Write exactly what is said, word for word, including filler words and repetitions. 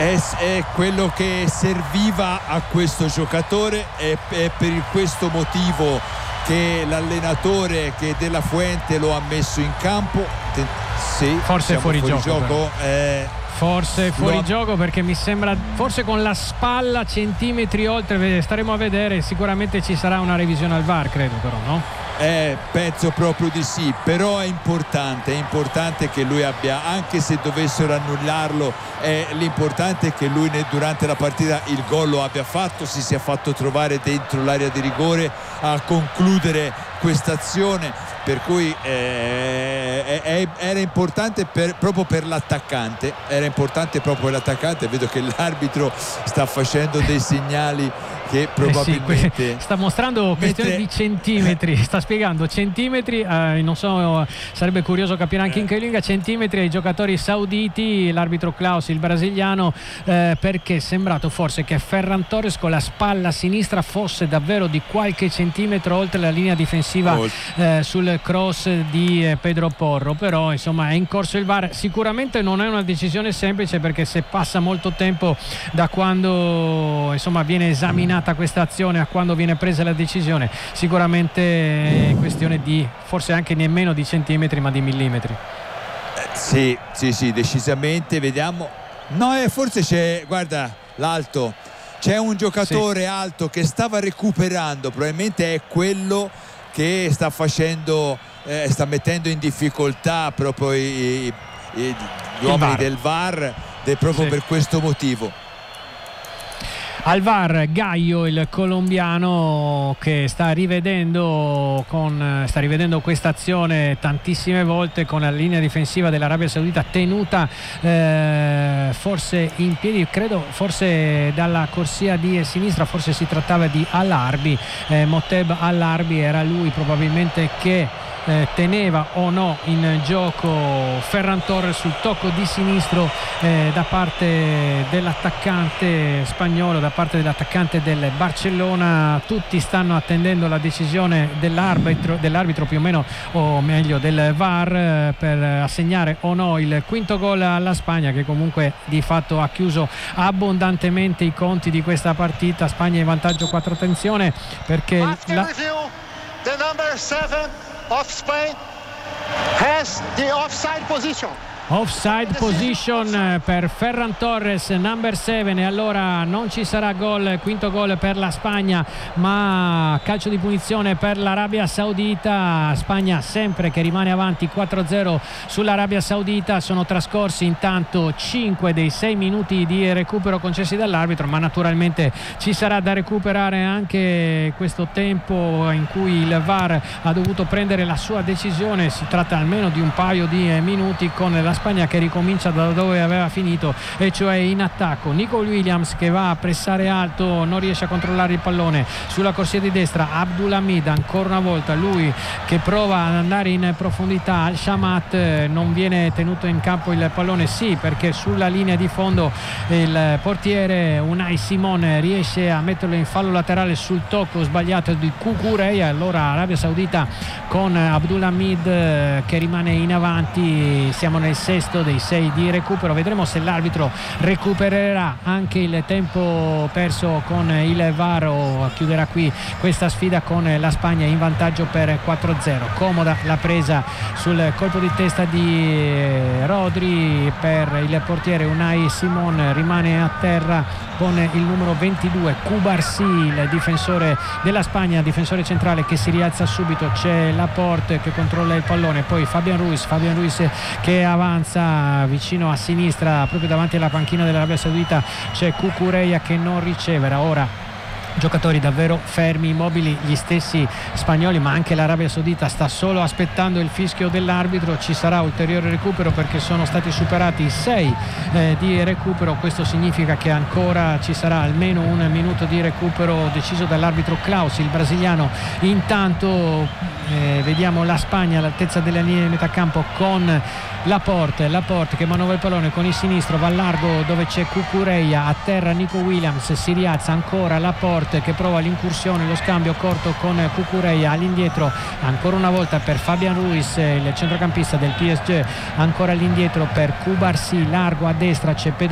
è, è quello che serviva a questo giocatore, è, è per questo motivo che l'allenatore che De La Fuente lo ha messo in campo. Sì, forse fuori, fuori gioco, gioco eh, forse fuori lo... gioco, perché mi sembra forse con la spalla centimetri oltre. Staremo a vedere, sicuramente ci sarà una revisione al V A R, credo, però, no? Eh, penso proprio di sì, però è importante, è importante che lui abbia, anche se dovessero annullarlo, è, l'importante è che lui durante la partita il gol lo abbia fatto, si sia fatto trovare dentro l'area di rigore a concludere questa azione, per cui eh, è, è, era importante per, proprio per l'attaccante, era importante proprio per l'attaccante. Vedo che l'arbitro sta facendo dei segnali che probabilmente eh sì, sta mostrando questione mentre... di centimetri, sta spiegando centimetri, eh, non so, sarebbe curioso capire anche in che lingua, centimetri ai giocatori sauditi, l'arbitro Klaus, il brasiliano, eh, perché è sembrato forse che Ferran Torres con la spalla sinistra fosse davvero di qualche centimetro oltre la linea difensiva oh. eh, sul cross di eh, Pedro Porro, però insomma è in corso il V A R. Sicuramente non è una decisione semplice, perché se passa molto tempo da quando insomma viene esaminata questa azione a quando viene presa la decisione, sicuramente è questione di forse anche nemmeno di centimetri ma di millimetri. Eh, sì, sì, sì, decisamente. Vediamo. No, eh, forse c'è, guarda, l'alto. C'è un giocatore sì. alto che stava recuperando, probabilmente è quello che sta facendo, eh, sta mettendo in difficoltà proprio i, i, i, gli uomini del V A R, ed è proprio sì. per questo motivo. Al V A R Gaio, il colombiano, che sta rivedendo con, sta rivedendo questa azione tantissime volte, con la linea difensiva dell'Arabia Saudita tenuta eh, forse in piedi, credo forse dalla corsia di sinistra, forse si trattava di Al-Arbi, eh, Moteb Al-Arbi era lui probabilmente che Eh, teneva o no in gioco Ferran Torres sul tocco di sinistro eh, da parte dell'attaccante spagnolo, da parte dell'attaccante del Barcellona. Tutti stanno attendendo la decisione dell'arbitro, dell'arbitro più o meno, o meglio del V A R, eh, per assegnare o no il quinto gol alla Spagna, che comunque di fatto ha chiuso abbondantemente i conti di questa partita. Spagna in vantaggio quattro, attenzione perché la... the number seven of Spain has the offside position. Offside position per Ferran Torres, number seven, e allora non ci sarà gol, quinto gol per la Spagna, ma calcio di punizione per l'Arabia Saudita. Spagna sempre che rimane avanti quattro a zero sull'Arabia Saudita. Sono trascorsi intanto cinque dei sei minuti di recupero concessi dall'arbitro, ma naturalmente ci sarà da recuperare anche questo tempo in cui il V A R ha dovuto prendere la sua decisione. Si tratta almeno di un paio di minuti, con la Spagna che ricomincia da dove aveva finito, e cioè in attacco. Nico Williams che va a pressare alto, non riesce a controllare il pallone sulla corsia di destra. Abdulhamid ancora una volta, lui che prova ad andare in profondità. Al Shamat, non viene tenuto in campo il pallone, sì, perché sulla linea di fondo il portiere Unai Simon riesce a metterlo in fallo laterale sul tocco sbagliato di Cucurella. Allora Arabia Saudita con Abdulhamid che rimane in avanti. Siamo nel sesto dei sei di recupero, vedremo se l'arbitro recupererà anche il tempo perso con il V A R o chiuderà qui questa sfida con la Spagna in vantaggio per quattro a zero. Comoda la presa sul colpo di testa di Rodri per il portiere Unai Simon, rimane a terra con il numero ventidue Cubarsí, il difensore della Spagna, difensore centrale, che si rialza subito. C'è Laporte che controlla il pallone, poi Fabian Ruiz Fabian Ruiz che avanza vicino a sinistra, proprio davanti alla panchina dell'Arabia Saudita c'è Cucurella che non riceve. Ora giocatori davvero fermi, immobili, gli stessi spagnoli, ma anche l'Arabia Saudita sta solo aspettando il fischio dell'arbitro. Ci sarà ulteriore recupero perché sono stati superati i sei eh, di recupero. Questo significa che ancora ci sarà almeno un minuto di recupero deciso dall'arbitro Klaus, il brasiliano. Intanto eh, vediamo la Spagna all'altezza della linea di metà campo con Laporte, Laporte che manovra il pallone con il sinistro, va largo dove c'è Cucurella, a terra Nico Williams, si rialza ancora Laporte che prova l'incursione, lo scambio corto con Cucurella, all'indietro ancora una volta per Fabian Ruiz, il centrocampista del P S G, ancora all'indietro per Cubarsí, largo a destra c'è Pedro